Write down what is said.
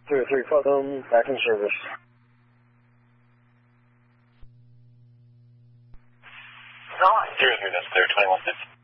303 Putnam, back in service. No, 303, that's clear, 2150.